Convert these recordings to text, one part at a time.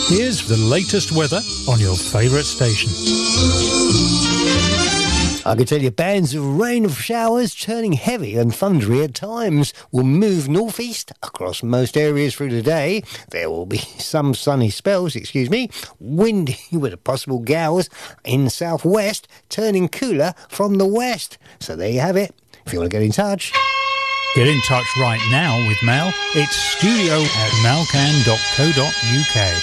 Here's the latest weather on your favourite station. I can tell you bands of rain of showers turning heavy and thundery at times will move northeast across most areas through the day. There will be some sunny spells, windy with possible gales in southwest, turning cooler from the west. So there you have it. If you want to get in touch... Get in touch right now with Mel. It's studio@malcan.co.uk.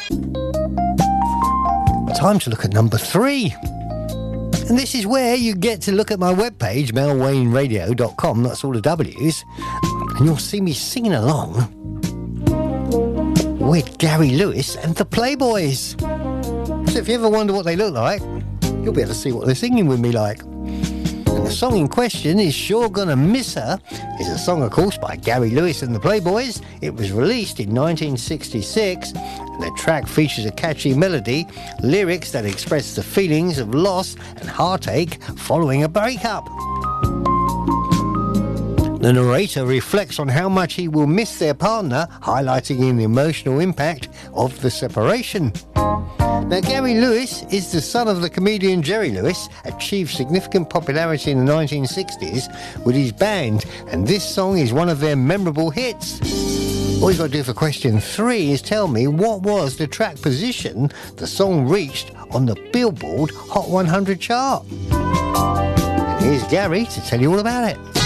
Time to look at number 3. And this is where you get to look at my webpage, melwainradio.com, that's all the W's, and you'll see me singing along with Gary Lewis and the Playboys. So if you ever wonder what they look like, you'll be able to see what they're singing with me like. And the song in question is Sure Gonna Miss Her. It's a song, of course, by Gary Lewis and the Playboys. It was released in 1966, and the track features a catchy melody, lyrics that express the feelings of loss and heartache following a breakup. The narrator reflects on how much he will miss their partner, highlighting the emotional impact of the separation. Now, Gary Lewis is the son of the comedian Jerry Lewis, achieved significant popularity in the 1960s with his band, and this song is one of their memorable hits. All you've got to do for question 3 is tell me what was the track position the song reached on the Billboard Hot 100 chart. And here's Gary to tell you all about it.